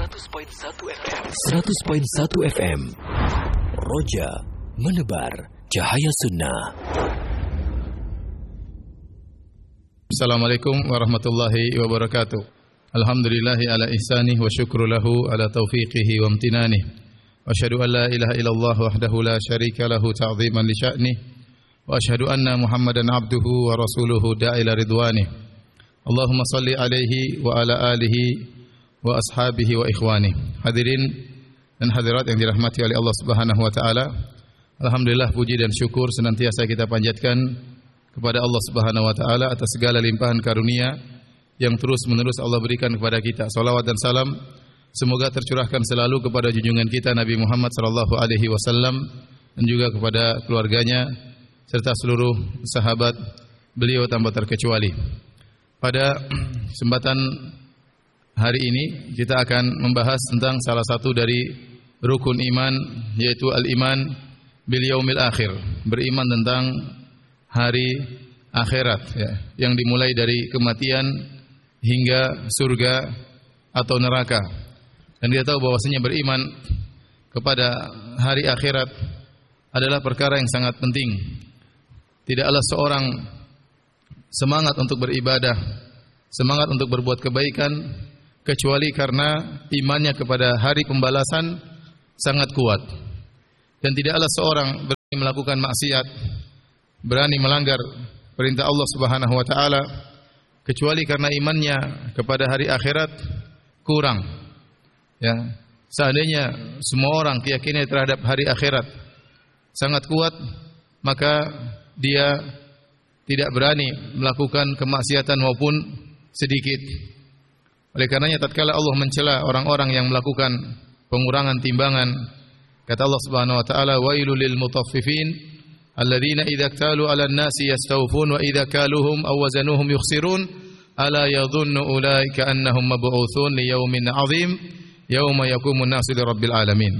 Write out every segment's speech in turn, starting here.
100.1 FM. 100.1 FM. Roja menebar cahaya sunnah. Assalamualaikum warahmatullahi wabarakatuh. Alhamdulillahi ala ihsanih wa syukru lahu ala taufiqihi wa amtinanih. Wa asyhadu an la ilaha illallah wahdahu la syarika lahu ta'ziman li sya'nih. Wa asyhadu anna Muhammadan abduhu wa rasuluhu da'ila ridwanih. Allahumma salli alaihi wa ala alihi wa ashabihi wa ikhwanih. Hadirin dan hadirat yang dirahmati oleh Allah Subhanahu wa taala. Alhamdulillah, puji dan syukur senantiasa kita panjatkan kepada Allah Subhanahu wa taala atas segala limpahan karunia yang terus-menerus Allah berikan kepada kita. Salawat dan salam semoga tercurahkan selalu kepada junjungan kita Nabi Muhammad sallallahu alaihi wasallam dan juga kepada keluarganya serta seluruh sahabat beliau tanpa terkecuali. Pada kesempatan hari ini kita akan membahas tentang salah satu dari rukun iman, yaitu al-iman bil yaumil akhir, beriman tentang hari akhirat ya, yang dimulai dari kematian hingga surga atau neraka. Dan kita tahu bahwasanya beriman kepada hari akhirat adalah perkara yang sangat penting. Tidaklah seorang semangat untuk beribadah, semangat untuk berbuat kebaikan kecuali karena imannya kepada hari pembalasan sangat kuat. Dan tidaklah seorang berani melakukan maksiat, berani melanggar perintah Allah Subhanahu wa taala kecuali karena imannya kepada hari akhirat kurang. Ya, seandainya semua orang keyakinannya terhadap hari akhirat sangat kuat, maka dia tidak berani melakukan kemaksiatan maupun sedikit. Oleh karenanya tatkala Allah mencela orang-orang yang melakukan pengurangan timbangan, kata Allah Subhanahu wa taala, wailul lil mutaffifin alladzina idza iktalu 'alan nasi yastawfun wa idza kaluhum aw wazanuhum yukhsirun ala yadhunnu ulaika annahum mab'utsun li yaumin 'adzim yauma yaqumun nasu lirabbil alamin.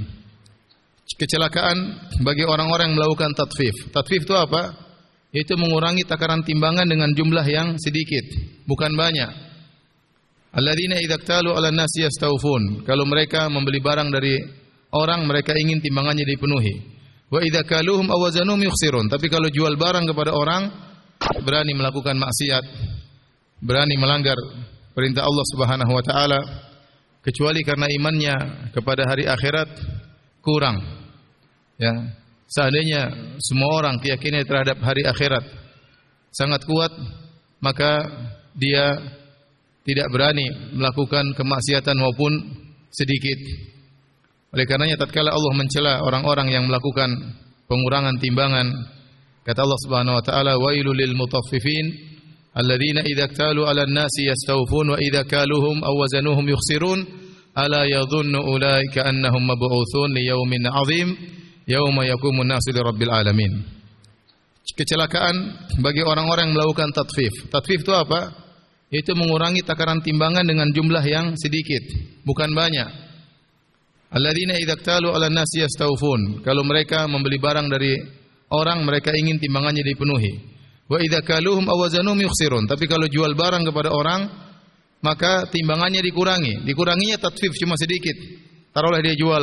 Kecelakaan bagi orang-orang yang melakukan tatfif. Tatfif itu apa? Itu mengurangi takaran timbangan dengan jumlah yang sedikit, bukan banyak. Alladzina idza iktalu 'alan nasi yastawfun. Kalau mereka membeli barang dari orang, mereka ingin timbangannya dipenuhi. Wa idza kaluhum aw wazanuhum yukhsirun. Tapi kalau jual barang kepada orang, berani melakukan maksiat, berani melanggar perintah Allah Subhanahu wa taala kecuali karena imannya kepada hari akhirat kurang. Ya, seandainya semua orang keyakinannya terhadap hari akhirat sangat kuat, maka dia tidak berani melakukan kemaksiatan maupun sedikit. Oleh karenanya tatkala Allah mencela orang-orang yang melakukan pengurangan timbangan, kata Allah Subhanahu wa taala, wailul lil mutaffifin alladzina idza iktalu 'alan nasi yastawfun wa idza kaluhum aw wazanuhum yukhsirun ala yadhunnu ulaika annahum mab'utsun li yaumin 'adzim yauma yaqumun nasu lirabbil alamin. Kecelakaan bagi orang-orang yang melakukan tatfif. Tatfif itu apa? Itu mengurangi takaran timbangan dengan jumlah yang sedikit, bukan banyak. Alladzina idza iktalu 'alan nasi yastawfun. Kalau mereka membeli barang dari orang, mereka ingin timbangannya dipenuhi. Wa idza kaluhum aw wazanuhum yukhsirun. Tapi kalau jual barang kepada orang, maka timbangannya dikurangi. Dikuranginya tatfif cuma sedikit. Taruhlah dia jual